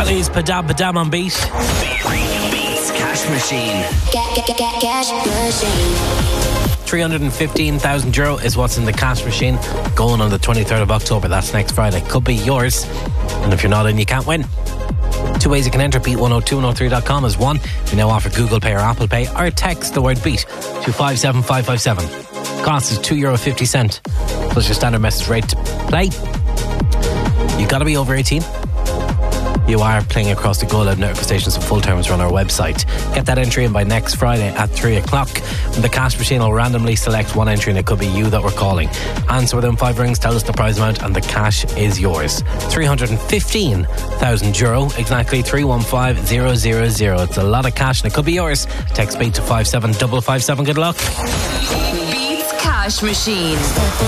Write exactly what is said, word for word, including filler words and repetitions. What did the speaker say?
is Padam Padam on Beat. Beats Cash Machine. Get, get, get, get, cash machine. three hundred fifteen thousand euro is what's in the cash machine, going on the twenty-third of October. That's next Friday. Could be yours. And if you're not in, you can't win. Two ways you can enter. beat one oh two one oh three dot com is one. We now offer Google Pay or Apple Pay, or text the word BEAT to five seven five five seven. Cost is two euro fifty plus your standard message rate to play. You got to be over eighteen. You are playing across the Go Loud network stations, and full terms are on our website. Get that entry in by next Friday at three o'clock. The cash machine will randomly select one entry, and it could be you that we're calling. Answer within five rings, tell us the prize amount, and the cash is yours. three hundred fifteen thousand euro, exactly three one five zero zero zero. It's a lot of cash, and it could be yours. Text BEAT to five seven five five seven. Good luck. Beats Cash Machine.